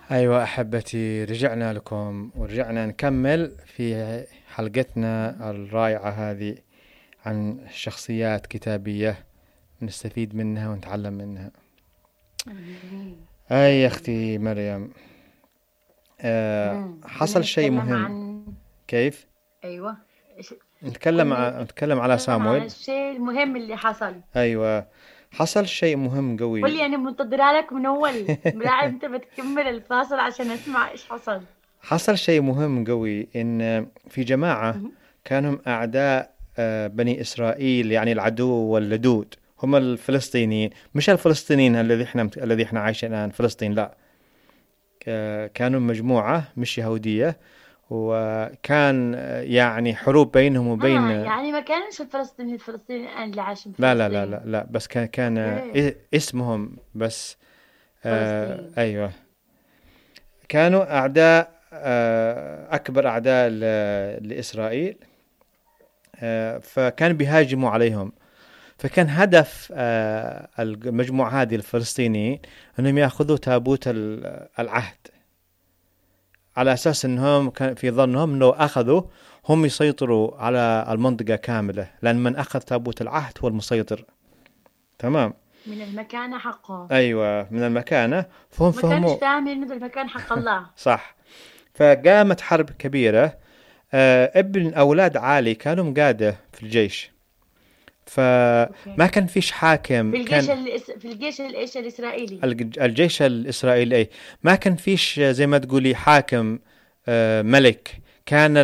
أيوة أحبتي، رجعنا لكم ورجعنا نكمل في حلقتنا الرائعة هذه عن شخصيات كتابية نستفيد منها ونتعلم منها. آمين. أي يا آمين. أختي مريم، كنا حصل شيء نتكلم مهم. عن كيف؟ أيوة. إيش- نتكلم كنا نتكلم على نتكلم عن سامويل. الشيء المهم اللي حصل. أيوة، حصل شيء مهم قول قوي. لي، أنا منتظرة لك من أول، لا أنت بتكمل الفاصل عشان أسمع إيش حصل. حصل شيء مهم قوي، إن في جماعة مهم. كانوا أعداء بني إسرائيل، يعني العدو واللدود هم الفلسطينيين، مش الفلسطينيين الذي احنا عايشين الآن فلسطين، لا. كانوا مجموعة مش يهودية، وكان يعني حروب بينهم وبين يعني ما كانش الفلسطينيين الآن اللي عايشين في لا لا لا لا فلسطين. لا، بس كان أوكي. اسمهم بس. فلسطين. أيوة، كانوا أعداء، أكبر أعداء لإسرائيل. فكان بيهاجموا عليهم. فكان هدف المجموعة هذه الفلسطينيين أنهم يأخذوا تابوت العهد، على أساس أنهم كان في ظنهم أنه أخذوا هم يسيطروا على المنطقة كاملة، لأن من أخذ تابوت العهد هو المسيطر. تمام. من المكانة حقه. أيوة، من المكانة. فهم ما كانش فهموا. فاهمين إنه ده المكان حق الله. صح. فقامت حرب كبيرة. ابن أولاد عالي كانوا مقادة في الجيش، أوكي. فما كان فيش حاكم. كان في الجيش الإيش الإسرائيلي. الجيش الإسرائيلي ما كان فيش زي ما تقولي حاكم، ملك. كان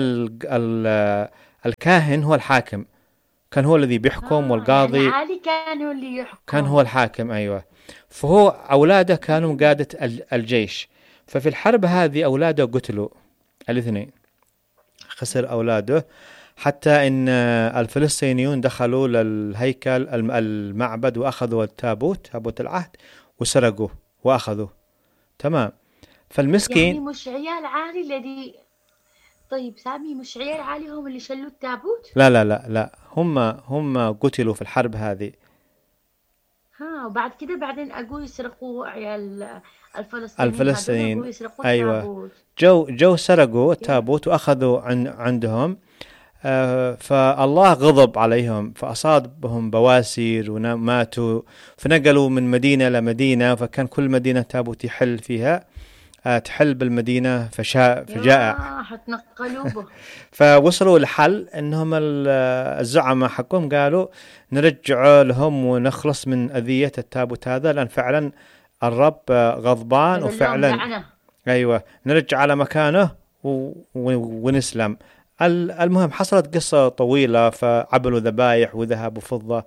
الكاهن هو الحاكم، كان هو الذي بيحكم، يعني والقاضي عالي كانوا اللي كان هو يحكم. الحاكم. أيوة. فهو أولاده كانوا أوكي. قادة الجيش. ففي الحرب هذه أولاده قتلوا الاثنين، خسر أولاده. حتى إن الفلسطينيون دخلوا للهيكل المعبد وأخذوا التابوت، تابوت العهد، وسرقوه وأخذوه. تمام. يعني فالمسكين. مش عيال عالي الذي، طيب سامي، مش عيال عالي هم اللي شلوا التابوت؟ لا لا لا لا، هم قتلوا في الحرب هذه. ها، وبعد كده بعدين أقول يسرقوا عيال الفلسطينيين هذول، أقول الفلسطينيين. يسرقوا أيوة، التابوت. جو سرقوا اوكي. التابوت وأخذوا عندهم. فالله غضب عليهم، فأصابهم بواسير وماتوا. فنقلوا من مدينة لمدينة، فكان كل مدينة تابوت يحل فيها، تحل بالمدينة، فجاء. يا حتنقلوا به. فوصلوا لحل انهم الزعماء حقهم قالوا نرجع لهم ونخلص من اذية التابوت هذا، لان فعلا الرب غضبان نزل لهم وفعلا. لعنة. ايوه، نرجع على مكانه ونسلم. المهم حصلت قصة طويلة، فعبلوا ذبايح وذهب وفضة.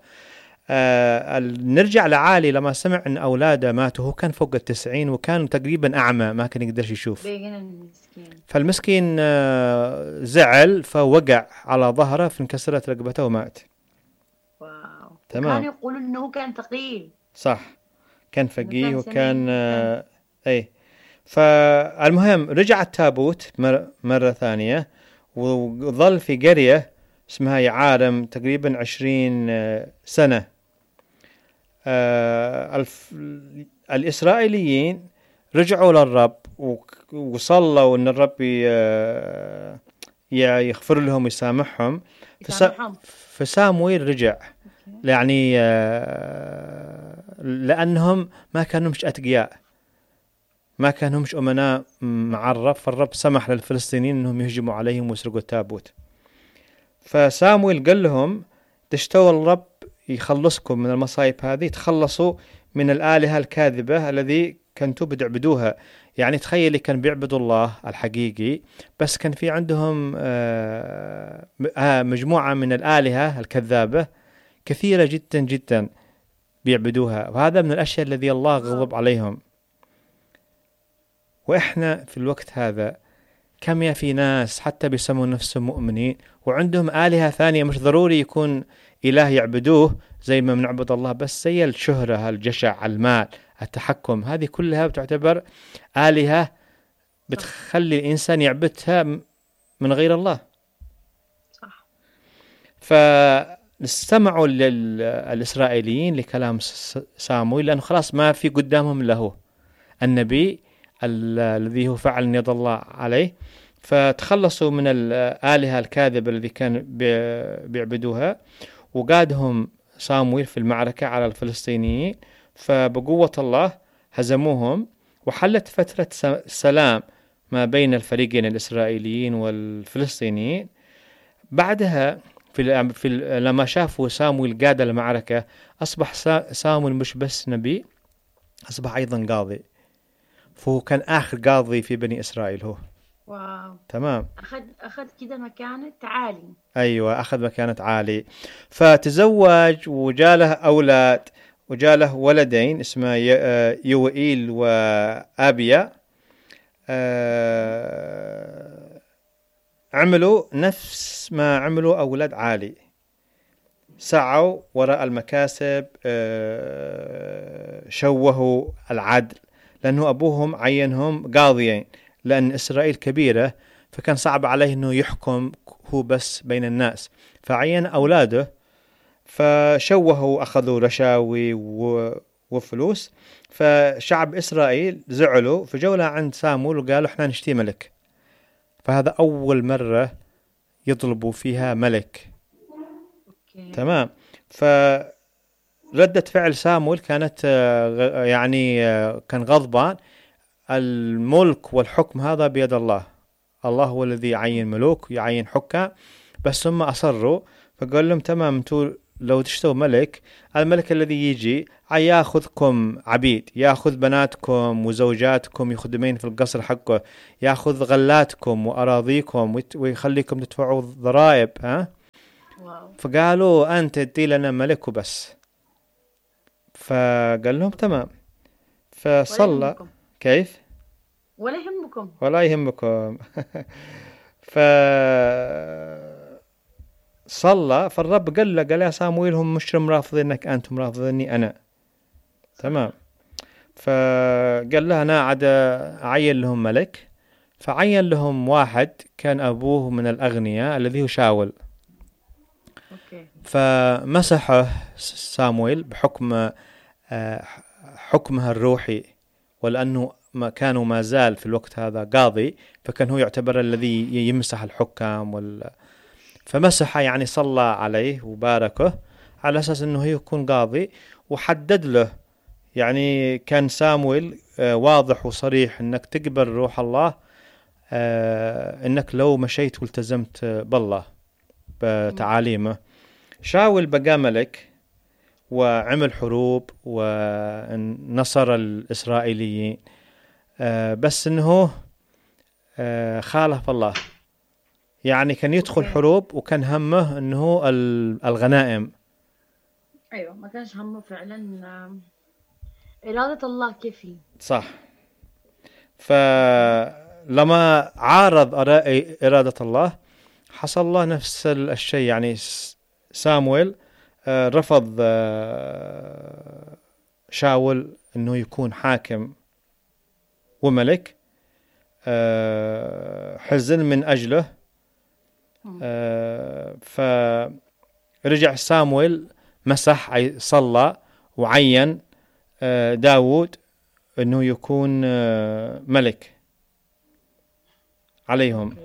نرجع لعالي لما سمع ان اولاده ماتوا. هو كان فوق 90 وكان تقريبا اعمى، ما كان يقدر يشوف. بيجن المسكين. فالمسكين زعل، فوقع على ظهره، فانكسرت رقبته ومات. واو، تمام. وكانوا يقولوا إنه هو كان تقيل. صح، كان إنه فقيه كان وكان سمين كان. اي. فالمهم رجع التابوت مرة ثانية، وظل في قرية اسمها يعارم تقريبا 20 سنة. الإسرائيليين رجعوا للرب وصلوا أن الرب يغفر لهم ويسامحهم. يسامحهم. فسامويل رجع، اوكي. يعني لأنهم ما كانوا مش أتقياء، ما كانوا مش أمناء مع الرب، فالرب سمح للفلسطينيين أنهم يهجموا عليهم ويسرقوا التابوت. فسامويل قال لهم تشتوا الرب يخلصكم من المصايب هذه، تخلصوا من الآلهة الكاذبة الذي كنتوا بتعبدوها. يعني تخيلي، كان بيعبدوا الله الحقيقي، بس كان في عندهم مجموعة من الآلهة الكذابة كثيرة جدا جدا بيعبدوها، وهذا من الأشياء الذي الله واو. غضب عليهم. وإحنا في الوقت هذا كم يا في ناس حتى بيسموا نفسهم مؤمنين وعندهم آلهة ثانية، مش ضروري يكون إله يعبدوه زي ما بنعبد الله، بس زي الشهرة، الجشع، المال، التحكم، هذه كلها بتعتبر آلهة صح. بتخلي الإنسان يعبدها من غير الله. صح. فاستمعوا الإسرائيليين لكلام سامويل، لأنه خلاص ما في قدامهم إلا هو النبي الذي هو فعل يد الله عليه، فتخلصوا من الآلهة الكاذبة الذي كانوا بيعبدوها، وقادهم صامويل في المعركة على الفلسطينيين، فبقوة الله هزموهم، وحلت فترة سلام ما بين الفريقين الإسرائيليين والفلسطينيين. بعدها لما شافوا صامويل قاد المعركة، أصبح صامويل مش بس نبي، أصبح أيضا قاضي، فهو كان آخر قاضي في بني إسرائيل هو. واو. تمام. أخذ كده مكانة عالي. أيوة، أخذ مكانة عالي. فتزوج وجاله أولاد، وجاله ولدين اسمه يوئيل وآبيا. عملوا نفس ما عملوا أولاد عالي، سعوا وراء المكاسب، شوهوا العدل، لأنه أبوهم عينهم قاضيين، لأن إسرائيل كبيرة فكان صعب عليه أنه يحكم هو بس بين الناس، فعين أولاده، فشوهوا، أخذوا رشاوي وفلوس، فشعب إسرائيل زعلوا، فجوا عند صامويل وقالوا إحنا نشتي ملك. فهذا أول مرة يطلبوا فيها ملك. تمام. فردة فعل صامويل كانت كان غضبان. الملك والحكم هذا بيد الله، الله هو الذي يعين ملوك ويعين حكام، بس هم أصروا، فقال لهم تمام، انتوا لو تشتوا ملك، الملك الذي يجي ياخذكم عبيد، ياخذ بناتكم وزوجاتكم يخدمين في القصر حقه، ياخذ غلاتكم وأراضيكم ويخليكم تدفعوا ضرائب. فقالوا أنت ادي لنا ملك وبس. فقال لهم تمام. فصلى. كيف؟ ولا يهمكم. فصلى، فالرب قال له يا صامويل هم مش مرافضينك أنتم مرافضيني أنا. تمام. فقال له أنا عاد أعين لهم ملك، فعين لهم واحد كان أبوه من الأغنياء الذي هو شاول. فمسحه صامويل بحكم حكمه الروحي، ولأنه كانوا ما زال في الوقت هذا قاضي، فكان هو يعتبر الذي يمسح الحكام فمسحه، صلى عليه وباركه على أساس أنه يكون قاضي، وحدد له، كان صامويل واضح وصريح أنك تقبل روح الله، أنك لو مشيت والتزمت بالله بتعاليمه. شاول بقى ملك وعمل حروب ونصر الإسرائيليين، بس أنه خالف الله، كان يدخل حروب وكان همه أنه الغنائم. أيوة، ما كانش همه فعلا إرادة الله كيفي. صح. فلما عارض إرادة الله حصل له نفس الشيء. سامويل رفض شاول أنه يكون حاكم وملك، حزن من أجله. فرجع سامويل مسح، صلى وعين داود أنه يكون ملك عليهم.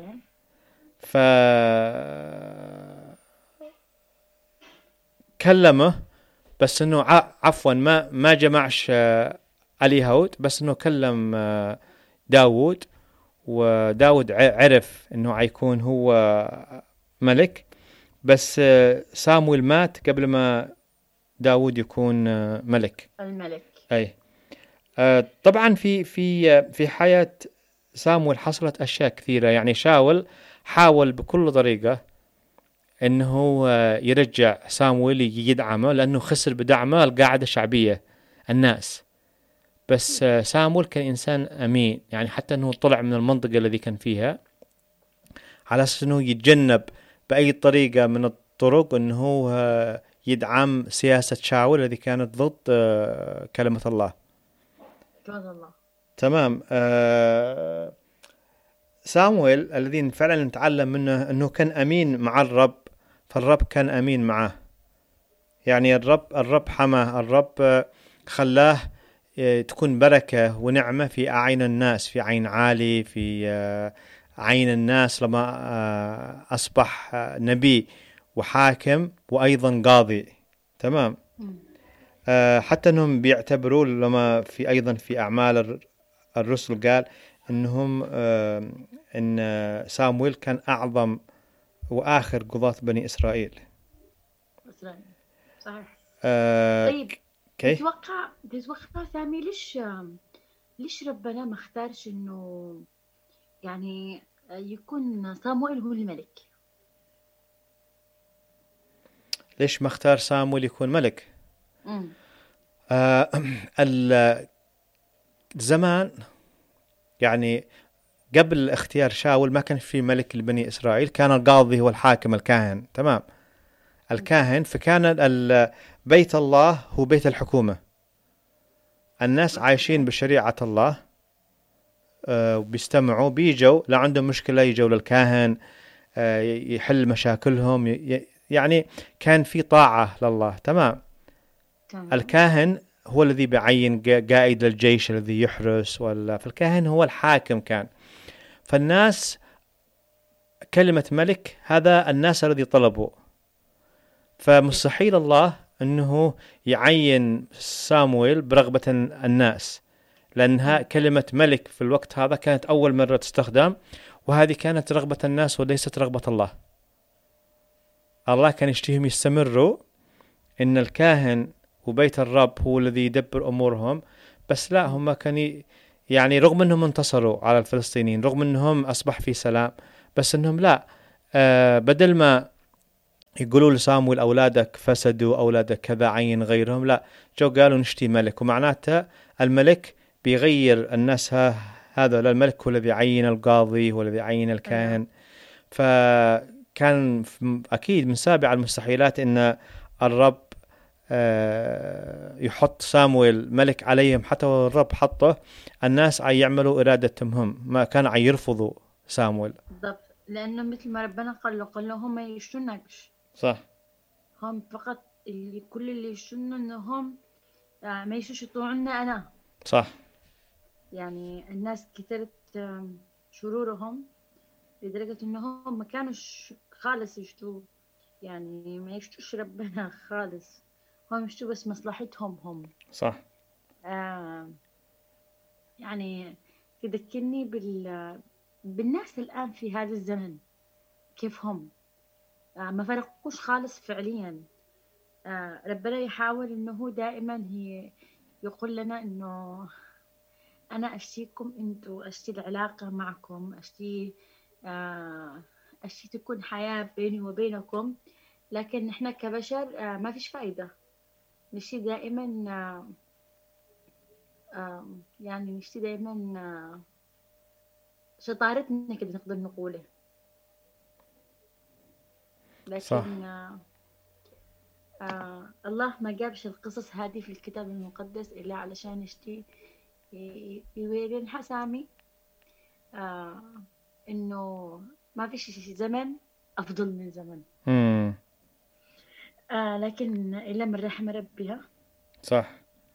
كلمه، بس انه عفوا ما جمعش اليهود، بس انه كلم داود، وداود عرف انه حيكون هو ملك، بس سامويل مات قبل ما داود يكون ملك. الملك. اي. طبعا في حياة سامويل حصلت اشياء كثيرة. شاول حاول بكل طريقة انه يرجع سامويل يدعمه، لانه خسر بدعمه القاعدة الشعبية الناس. بس سامويل كان انسان امين، حتى انه طلع من المنطقة الذي كان فيها على اساس انه يتجنب باي طريقة من الطرق انه يدعم سياسة شاول الذي كانت ضد كلمة الله. تمام. سامويل الذي فعلا نتعلم منه انه كان امين مع الرب، فالرب كان امين معه. الرب حماه، الرب خلاه تكون بركة ونعمة في أعين الناس، في عين عالي، في عين الناس لما أصبح نبي وحاكم وأيضا قاضي. تمام. حتى أنهم بيعتبروا لما في أيضا في أعمال الرسل قال أنهم أن سامويل كان أعظم وآخر قضاة بني إسرائيل. صحيح. طيب تتوقع سامي ليش ربنا ما اختارش إنه يعني يكون صامويل هو الملك؟ ليش ما اختار صامويل يكون ملك؟ الزمان يعني قبل اختيار شاول ما كان في ملك لبني إسرائيل، كان القاضي هو الحاكم الكاهن. تمام. الكاهن، فكان بيت الله هو بيت الحكومة، الناس عايشين بشريعة الله، بيستمعوا، بيجوا لا عندهم مشكلة يجوا للكاهن يحل مشاكلهم، يعني كان في طاعة لله. تمام. الكاهن هو الذي بيعين قائد للجيش الذي يحرس، فالكاهن هو الحاكم كان. فالناس كلمة ملك هذا الناس الذي طلبوا، فمستحيل الله أنه يعين سامويل برغبة الناس، لأنها كلمة ملك في الوقت هذا كانت أول مرة تستخدم، وهذه كانت رغبة الناس وليست رغبة الله. الله كان يشتهيهم يستمروا إن الكاهن وبيت الرب هو الذي يدبر أمورهم، بس لا، هم كان يعني رغم أنهم انتصروا على الفلسطينيين، رغم أنهم أصبح في سلام، بس أنهم لا، بدل ما يقولوا لصامويل أولادك فسدوا، أولادك كذا، عين غيرهم، لا، جو قالوا نشتي ملك، ومعناته الملك بيغير الناس. هذا الملك هو الذي يعين القاضي، هو الذي يعين الكاهن. فكان أكيد من سابع المستحيلات أن الرب يحط سامويل ملك عليهم، حتى الرب حطه الناس يعملوا إرادتهم هم، ما كانوا يرفضوا سامويل. بالضبط، لأنه مثل ما ربنا قال له هم يشتونكش. صح. هم فقط كل اللي يشتونه إنهم ما يشتوننا أنا. صح. يعني الناس كثرت شرورهم لدرجة إنهم ما كانوش خالص يشتوا، يعني ما يشتوش ربنا خالص، هم يشتوا بس مصلحتهم هم. صح. يعني تذكرني بالناس الآن في هذا الزمن كيف هم ما فرقوش خالص فعليا. ربنا يحاول إنه دائما يقول لنا إنه أنا أشتيكم أنتوا، أشتي العلاقة معكم، أشتي تكون حياة بيني وبينكم، لكن إحنا كبشر ما فيش فايدة. نشتي دائما يعني نشتي دائما شطارتنا كده نقدر نقوله، لكن الله ما جابش القصص هذه في الكتاب المقدس إلا علشان يشتي يورين حسامي إنه ما فيش زمن أفضل من زمن. لكن إلا من رحم ربها. صح.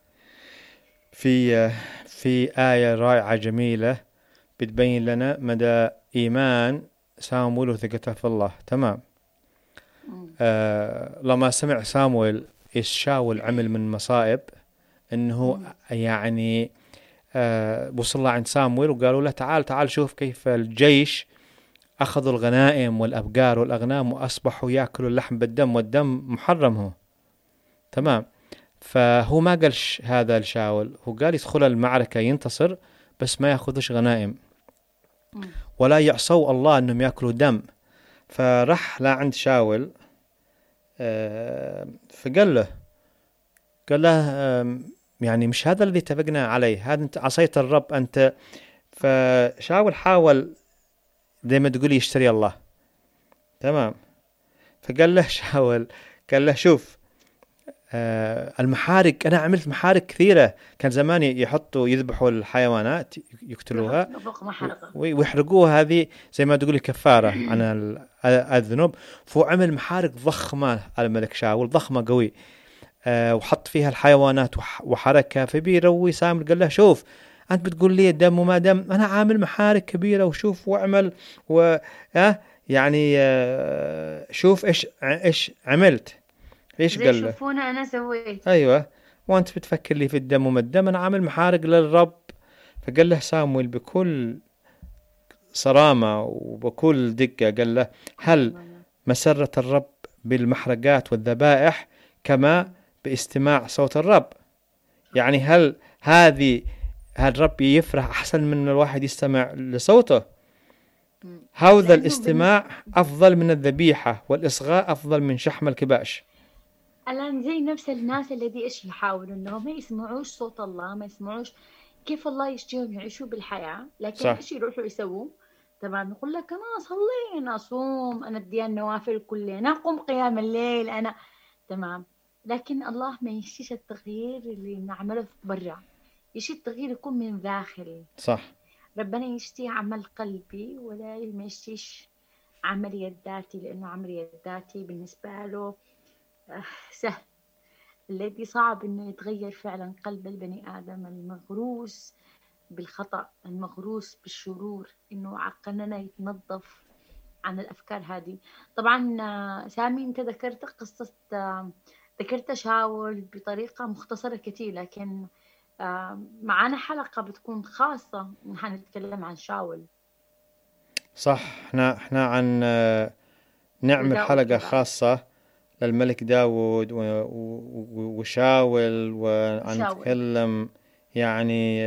في آية رائعة جميلة بتبين لنا مدى إيمان سامويل وثقته في الله. تمام. لما سمع سامويل إيش شاول عمل من مصائب، إنه يعني وصل الله عند سامويل وقالوا له تعال شوف كيف الجيش أخذوا الغنائم والأبقار والأغنام وأصبحوا يأكلوا اللحم بالدم، والدم محرم هو. تمام. فهو ما قال هذا لشاول، هو قال يدخل المعركة ينتصر بس ما يأخذش غنائم ولا يعصوا الله أنهم يأكلوا دم. فرح لا عند شاول فقال له يعني مش هذا الذي اتفقنا عليه، هذا أنت عصيت الرب أنت. فشاول حاول زي ما تقول يشتري الله. تمام. فقال له شاول، قال له شوف المحارق، أنا عملت محارق كثيرة، كان زمان يحطوا يذبحوا الحيوانات يقتلوها ويحرقوها، هذه زي ما تقولي كفارة عن الذنوب. فهو عمل محارق ضخمة الملك شاول، ضخمة قوي. وحط فيها الحيوانات وحركة. فبيروي سامر قال له شوف أنت بتقول لي الدم وما دم، أنا عامل محارك كبيرة وشوف وأعمل يعني شوف إيش عملت. إيش زي قال له؟ شوفونا أنا سويت. أيوة، وأنت بتفكر لي في الدم وما الدم، أنا عامل محارق للرب. فقال له سامويل بكل صرامة وبكل دقة، قال له هل مسرة الرب بالمحرقات والذبائح كما باستماع صوت الرب؟ يعني هل الرب يفرح أحسن من الواحد يستمع لصوته؟ هذا الاستماع أفضل من الذبيحة، والإصغاء أفضل من شحم الكباش. الآن زي نفس الناس الذي إيش يحاولوا إنهم ما يسمعوش صوت الله، ما يسمعوش كيف الله يشتيهم يعيشوا بالحياة، لكن صح. إيش يروحوا يسووا؟ تمام، يقول لك أنا أصلي، أنا أصوم، أنا أدي النوافل كلها، أنا أقوم قيام الليل، أنا تمام. لكن الله ما يشتيش التغيير اللي نعمله برا، يشتي التغيير يكون من داخل. صح. ربنا يشتي عمل قلبي ولا ما يشتيش عمل يداتي، لأنه عمل يداتي بالنسبة له سهل. الذي صعب إنه يتغير فعلا قلب البني آدم المغروس بالخطأ، المغروس بالشرور، إنه عقلنا يتنظف عن الأفكار هذه. طبعا سامي أنت ذكرت قصة، ذكرت شاول بطريقة مختصرة كتير، لكن معنا حلقة بتكون خاصة نحن نتكلم عن شاول. صح. احنا عن نعمل حلقة خاصة للملك داود وشاول، ونتكلم يعني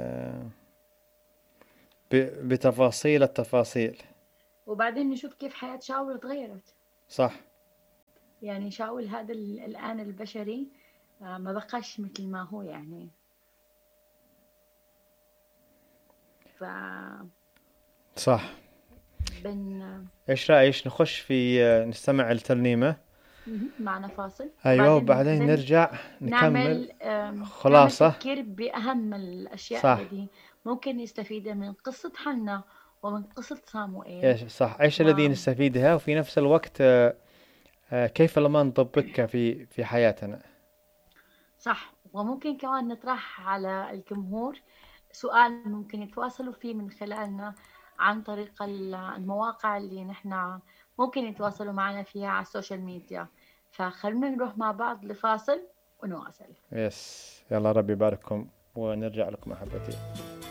بتفاصيل التفاصيل، وبعدين نشوف كيف حياة شاول تغيرت. صح. يعني شاول هذا الآن البشري ما بقاش مثل ما هو يعني. صح. ايش رأيك نخش في نستمع الترنيمة؟ معنا فاصل. ايوه، وبعدين نرجع نكمل خلاصة. نعمل تفكير بأهم الأشياء التي ممكن نستفيدها من قصة حنا ومن قصة صاموئيل. صح. ايش الذي نستفيدها، وفي نفس الوقت كيف لما نطبقها في حياتنا. صح. وممكن كمان نطرح على الجمهور سؤال ممكن يتواصلوا فيه من خلالنا عن طريق المواقع اللي نحن ممكن يتواصلوا معنا فيها على السوشيال ميديا. فخلونا نروح مع بعض لفاصل ونواصل. يلا ربي يبارككم ونرجع لكم أحبتي.